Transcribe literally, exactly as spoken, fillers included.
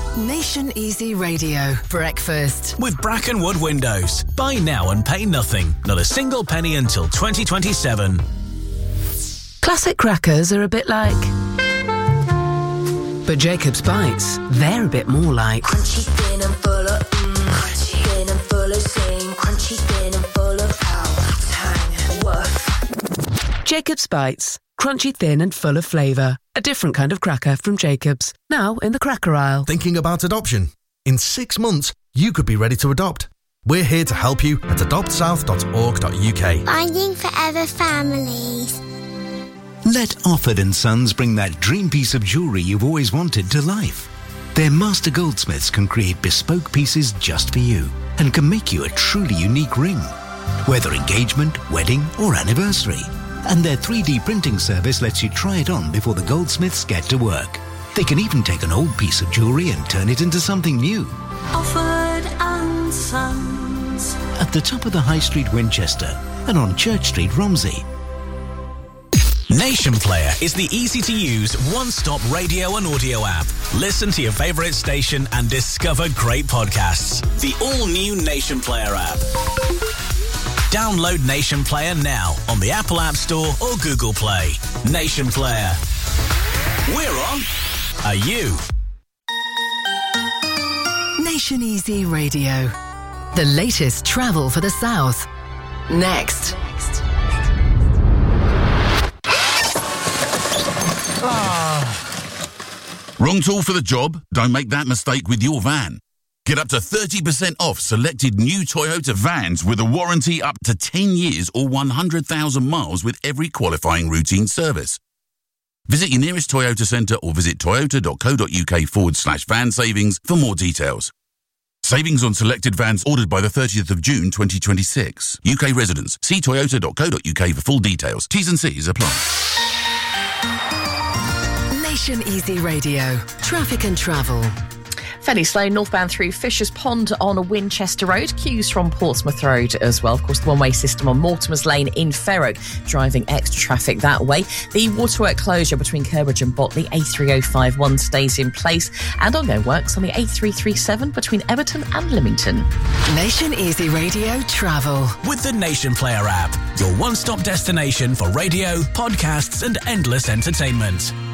Nation Easy Radio. Breakfast. With Brackenwood Windows. Buy now and pay nothing. Not a single penny until twenty twenty-seven. Classic crackers are a bit like... But Jacob's Bites, they're a bit more like... Crunchy, thin and full of mmm. Crunchy, thin and full of zing. Crunchy, thin and full of power. Tang, woof. Jacob's Bites. Crunchy, thin and full of flavour. A different kind of cracker from Jacob's. Now in the cracker aisle. Thinking about adoption? In six months, you could be ready to adopt. We're here to help you at adopt south dot org dot U K. Finding Forever Families. Let Offord and Sons bring that dream piece of jewellery you've always wanted to life. Their master goldsmiths can create bespoke pieces just for you and can make you a truly unique ring, whether engagement, wedding or anniversary. And their three D printing service lets you try it on before the goldsmiths get to work. They can even take an old piece of jewellery and turn it into something new. Offord and Sons. At the top of the High Street, Winchester, and on Church Street, Romsey. Nation Player is the easy-to-use, one-stop radio and audio app. Listen to your favourite station and discover great podcasts. The all-new Nation Player app. Download Nation Player now on the Apple App Store or Google Play. Nation Player. We're on. Are you? Nation Easy Radio. The latest travel for the South. Next. Wrong tool for the job? Don't make that mistake with your van. Get up to thirty percent off selected new Toyota vans with a warranty up to ten years or one hundred thousand miles with every qualifying routine service. Visit your nearest Toyota centre or visit toyota.co.uk forward slash van savings for more details. Savings on selected vans ordered by the thirtieth of June twenty twenty-six. U K residents, see toyota.co.uk for full details. T's and C's apply. Nation Easy Radio. Traffic and travel. Fairly slow northbound through Fisher's Pond on Winchester Road. Queues from Portsmouth Road as well. Of course, the one-way system on Mortimer's Lane in Fair Oak, driving extra traffic that way. The waterwork closure between Kerbridge and Botley, A three oh five one, stays in place. And ongoing works on the A three thirty-seven between Everton and Lymington. Nation Easy Radio Travel. With the Nation Player app, your one-stop destination for radio, podcasts and endless entertainment.